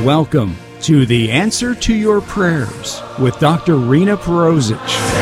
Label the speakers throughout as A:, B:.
A: welcome to The Answer to Your Prayers with Dr. Rena Perosic.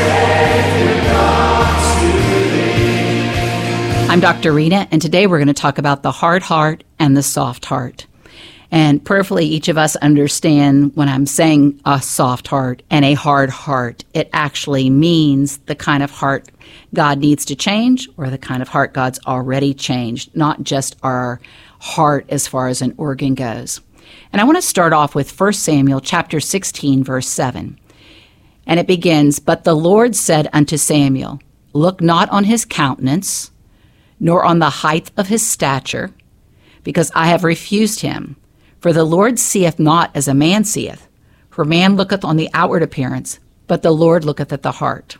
B: I'm Dr. Rena, and today we're going to talk about the hard heart and the soft heart. And prayerfully, each of us understand when I'm saying a soft heart and a hard heart, it actually means the kind of heart God needs to change or the kind of heart God's already changed, not just our heart as far as an organ goes. And I want to start off with 1 Samuel chapter 16, verse 7. And it begins, "But the Lord said unto Samuel, Look not on his countenance, nor on the height of his stature, because I have refused him. For the Lord seeth not as a man seeth, for man looketh on the outward appearance, but the Lord looketh at the heart."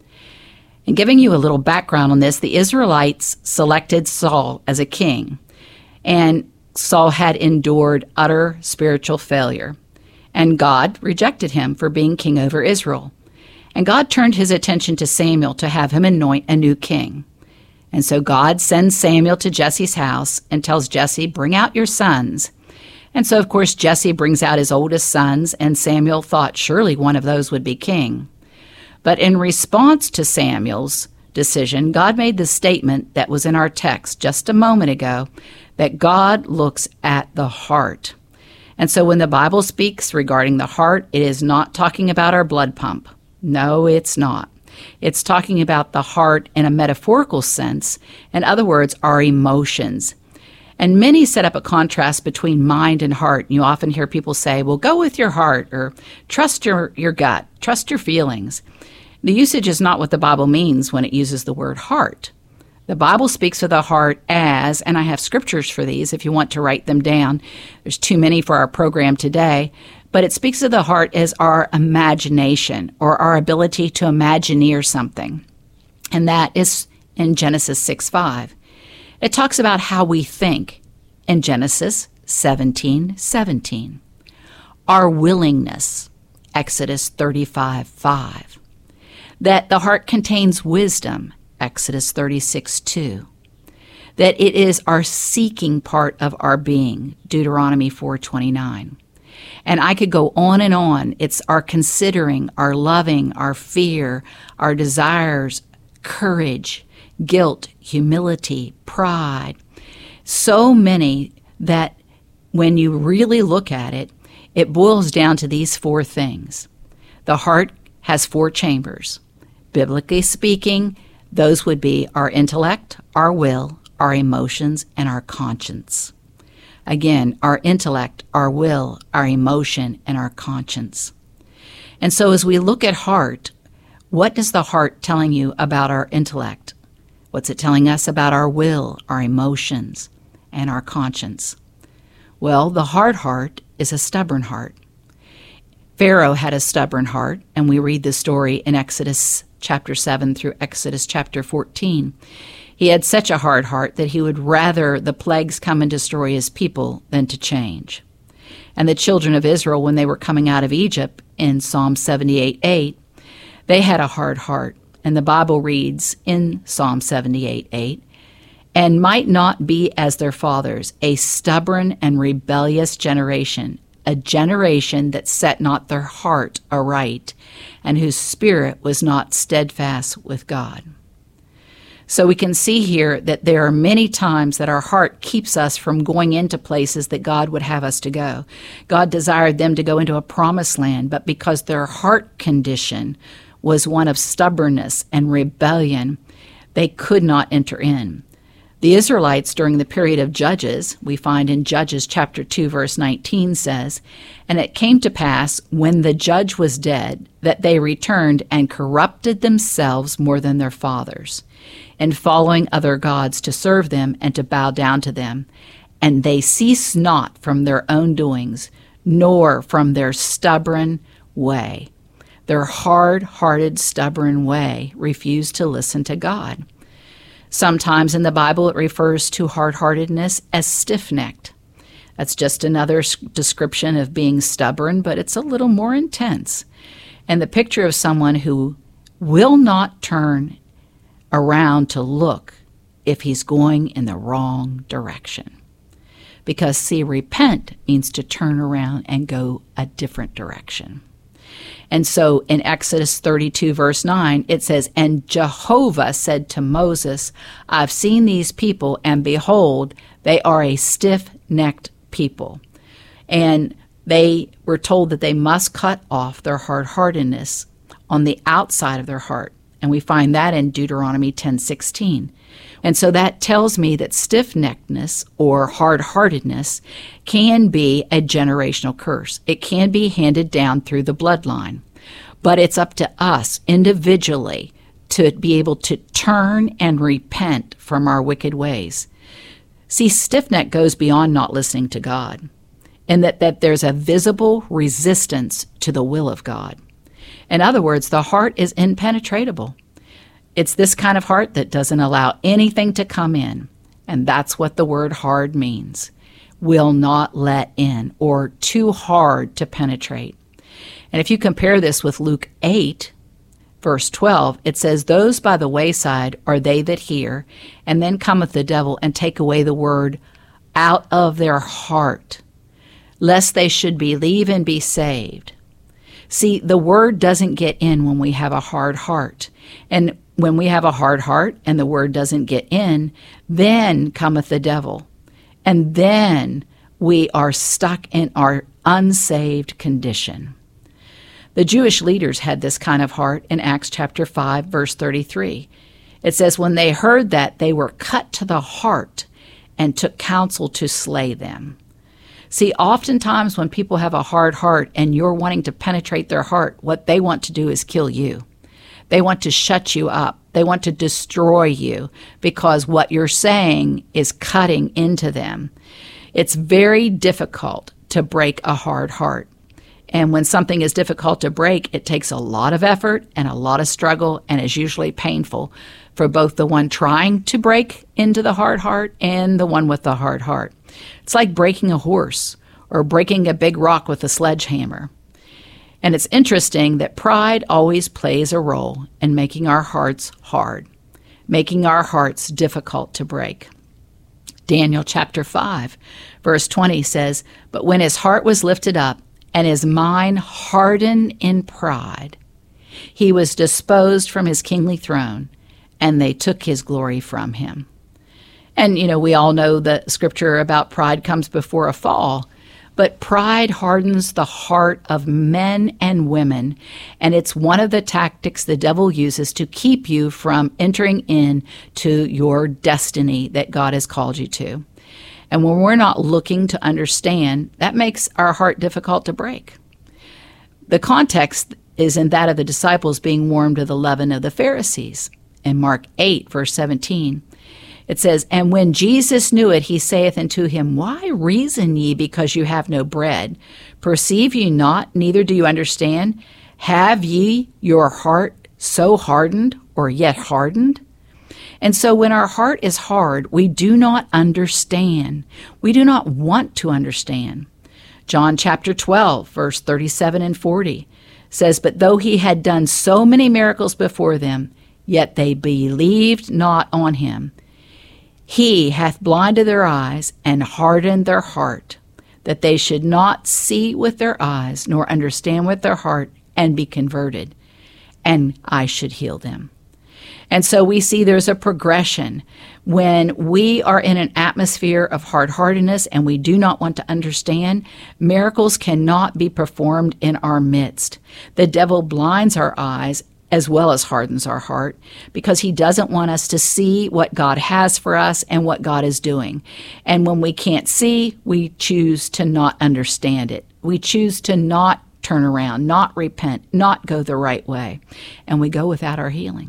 B: And giving you a little background on this, the Israelites selected Saul as a king, and Saul had endured utter spiritual failure, and God rejected him for being king over Israel. And God turned his attention to Samuel to have him anoint a new king. And so God sends Samuel to Jesse's house and tells Jesse, "Bring out your sons." And so, of course, Jesse brings out his oldest sons, and Samuel thought surely one of those would be king. But in response to Samuel's decision, God made the statement that was in our text just a moment ago, that God looks at the heart. And so when the Bible speaks regarding the heart, it is not talking about our blood pump. No, it's not. It's talking about the heart in a metaphorical sense. In other words, our emotions. And many set up a contrast between mind and heart. You often hear people say, well, go with your heart, or trust your gut, trust your feelings. The usage is not what the Bible means when it uses the word heart. The Bible speaks of the heart as, and I have scriptures for these if you want to write them down. There's too many for our program today. But it speaks of the heart as our imagination, or our ability to imagineer something. And that is in Genesis 6:5. It talks about how we think in Genesis 17:17. Our willingness, Exodus 35:5. That the heart contains wisdom, Exodus 36:2. That it is our seeking part of our being, Deuteronomy 4:29. And I could go on and on. It's our considering, our loving, our fear, our desires, courage, guilt, humility, pride. So many that when you really look at it, it boils down to these four things. The heart has four chambers. Biblically speaking, those would be our intellect, our will, our emotions, and our conscience. Again, our intellect, our will, our emotion, and our conscience. And so as we look at heart, what is the heart telling you about our intellect? What's it telling us about our will, our emotions, and our conscience? Well, the hard heart is a stubborn heart. Pharaoh had a stubborn heart, and we read the story in Exodus chapter 7 through Exodus chapter 14. He had such a hard heart that he would rather the plagues come and destroy his people than to change. And the children of Israel, when they were coming out of Egypt in Psalm 78:8, they had a hard heart. And the Bible reads in Psalm 78:8, "And might not be as their fathers, a stubborn and rebellious generation, a generation that set not their heart aright, and whose spirit was not steadfast with God." So we can see here that there are many times that our heart keeps us from going into places that God would have us to go. God desired them to go into a promised land, but because their heart condition was one of stubbornness and rebellion, they could not enter in. The Israelites during the period of Judges, we find in Judges chapter 2 verse 19 says, "And it came to pass, when the judge was dead, that they returned and corrupted themselves more than their fathers, in following other gods to serve them and to bow down to them. And they ceased not from their own doings, nor from their stubborn way." Their hard-hearted, stubborn way refused to listen to God. Sometimes in the Bible it refers to hard-heartedness as stiff-necked. That's just another description of being stubborn, but it's a little more intense. And the picture of someone who will not turn around to look if he's going in the wrong direction. Because, see, repent means to turn around and go a different direction. And so in Exodus 32, verse 9, it says, "And Jehovah said to Moses, I've seen these people, and behold, they are a stiff-necked people." And they were told that they must cut off their hard-heartedness on the outside of their heart. And we find that in Deuteronomy 10:16. And so that tells me that stiff-neckedness or hard-heartedness can be a generational curse. It can be handed down through the bloodline. But it's up to us individually to be able to turn and repent from our wicked ways. See, stiff-neck goes beyond not listening to God, and that there's a visible resistance to the will of God. In other words, the heart is impenetrable. It's this kind of heart that doesn't allow anything to come in. And that's what the word hard means. Will not let in, or too hard to penetrate. And if you compare this with Luke 8, verse 12, it says, "Those by the wayside are they that hear, and then cometh the devil and take away the word out of their heart, lest they should believe and be saved." See, the word doesn't get in when we have a hard heart. And when we have a hard heart and the word doesn't get in, then cometh the devil. And then we are stuck in our unsaved condition. The Jewish leaders had this kind of heart in Acts chapter 5, verse 33. It says, "When they heard that, they were cut to the heart and took counsel to slay them." See, oftentimes when people have a hard heart and you're wanting to penetrate their heart, what they want to do is kill you. They want to shut you up. They want to destroy you because what you're saying is cutting into them. It's very difficult to break a hard heart. And when something is difficult to break, it takes a lot of effort and a lot of struggle and is usually painful for both the one trying to break into the hard heart and the one with the hard heart. It's like breaking a horse or breaking a big rock with a sledgehammer. And it's interesting that pride always plays a role in making our hearts hard, making our hearts difficult to break. Daniel chapter 5, verse 20 says, "But when his heart was lifted up and his mind hardened in pride, he was disposed from his kingly throne, and they took his glory from him." And, we all know the scripture about pride comes before a fall. But pride hardens the heart of men and women, and it's one of the tactics the devil uses to keep you from entering into your destiny that God has called you to. And when we're not looking to understand, that makes our heart difficult to break. The context is in that of the disciples being warmed to the leaven of the Pharisees. In Mark 8, verse 17, it says, "And when Jesus knew it, he saith unto him, Why reason ye because you have no bread? Perceive ye not, neither do you understand? Have ye your heart so hardened, or yet hardened?" And so when our heart is hard, we do not understand. We do not want to understand. John chapter 12, verse 37 and 40 says, "But though he had done so many miracles before them, yet they believed not on him. He hath blinded their eyes and hardened their heart, that they should not see with their eyes, nor understand with their heart, and be converted, and I should heal them." And so we see there's a progression. When we are in an atmosphere of hard-heartedness and we do not want to understand, miracles cannot be performed in our midst. The devil blinds our eyes as well as hardens our heart, because he doesn't want us to see what God has for us and what God is doing. And when we can't see, we choose to not understand it. We choose to not turn around, not repent, not go the right way, and we go without our healing.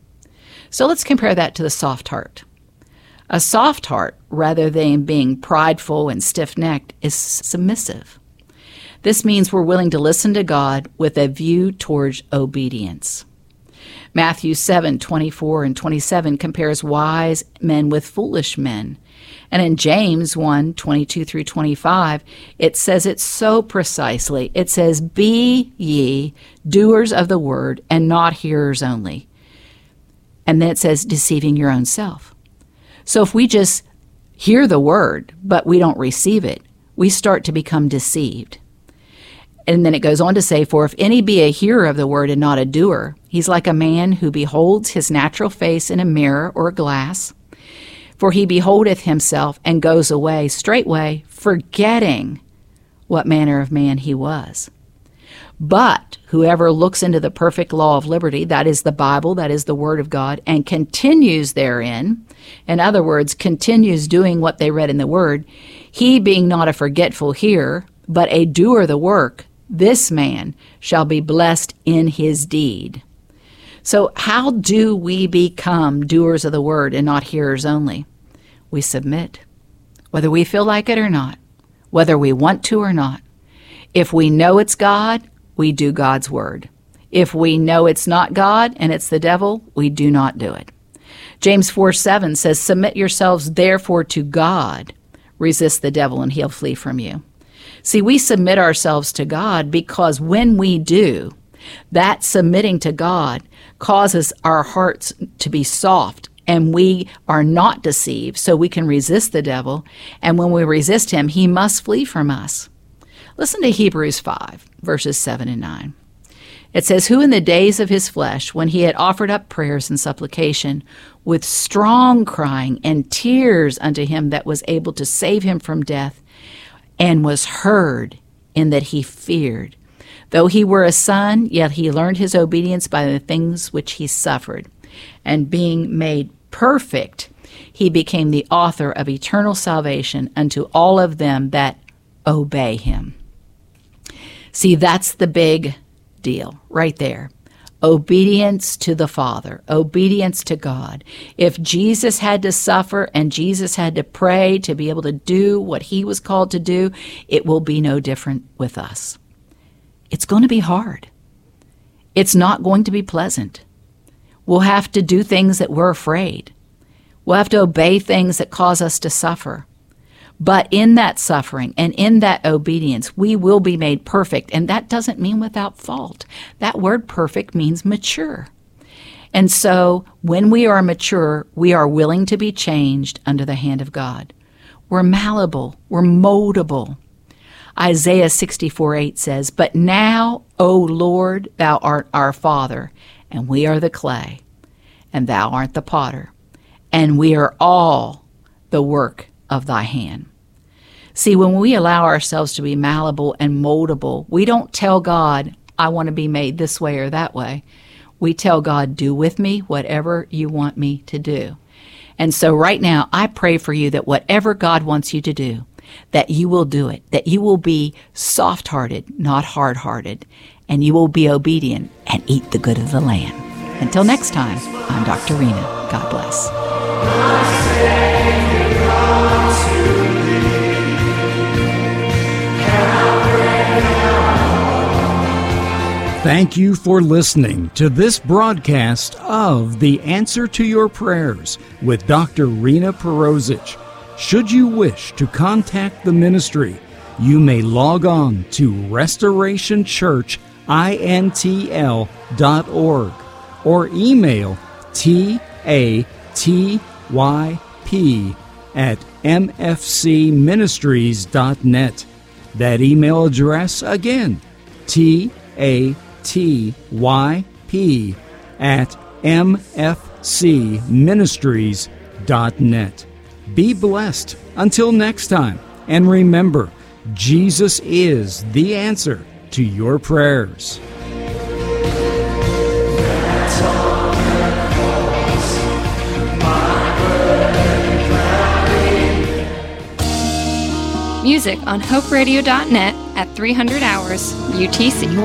B: So let's compare that to the soft heart. A soft heart, rather than being prideful and stiff-necked, is submissive. This means we're willing to listen to God with a view towards obedience. Matthew 7:24 and 27 compares wise men with foolish men. And in James 1:22 through 25, it says it so precisely. It says, "Be ye doers of the word, and not hearers only." And then it says, "deceiving your own self." So if we just hear the word, but we don't receive it, we start to become deceived. And then it goes on to say, for if any be a hearer of the word and not a doer, he's like a man who beholds his natural face in a mirror or a glass. For he beholdeth himself and goes away straightway, forgetting what manner of man he was. But whoever looks into the perfect law of liberty, that is the Bible, that is the Word of God, and continues therein, in other words, continues doing what they read in the Word, he being not a forgetful hearer, but a doer of the work, this man shall be blessed in his deed. So how do we become doers of the word and not hearers only? We submit, whether we feel like it or not, whether we want to or not. If we know it's God, we do God's word. If we know it's not God and it's the devil, we do not do it. James 4:7 says, submit yourselves therefore to God. Resist the devil and he'll flee from you. See, we submit ourselves to God because when we do, that submitting to God causes our hearts to be soft and we are not deceived, so we can resist the devil. And when we resist him, he must flee from us. Listen to Hebrews 5, verses 7 and 9. It says, who in the days of his flesh, when he had offered up prayers and supplication, with strong crying and tears unto him that was able to save him from death, and was heard in that he feared. Though he were a son, yet he learned his obedience by the things which he suffered. And being made perfect, he became the author of eternal salvation unto all of them that obey him. See, that's the big deal right there. Obedience to the Father, obedience to God. If Jesus had to suffer and Jesus had to pray to be able to do what he was called to do, it will be no different with us. It's going to be hard. It's not going to be pleasant. We'll have to do things that we're afraid. We'll have to obey things that cause us to suffer. But in that suffering and in that obedience, we will be made perfect. And that doesn't mean without fault. That word perfect means mature. And so when we are mature, we are willing to be changed under the hand of God. We're malleable. We're moldable. Isaiah 64:8 says, but now, O Lord, thou art our Father, and we are the clay, and thou art the potter, and we are all the work of thy hand. See, when we allow ourselves to be malleable and moldable, we don't tell God, I want to be made this way or that way. We tell God, do with me whatever you want me to do. And so right now, I pray for you that whatever God wants you to do, that you will do it, that you will be soft-hearted, not hard-hearted, and you will be obedient and eat the good of the land. Until next time, I'm Dr. Rena. God bless.
A: Thank you for listening to this broadcast of The Answer to Your Prayers with Dr. Rena Perosic. Should you wish to contact the ministry, you may log on to restorationchurchintl.org or email tatyp@mfcministries.net. That email address again, tatyp@mfcministries.net. Be blessed until next time, and remember, Jesus is the answer to your prayers.
C: Music on HopeRadio.net at 300 hours UTC.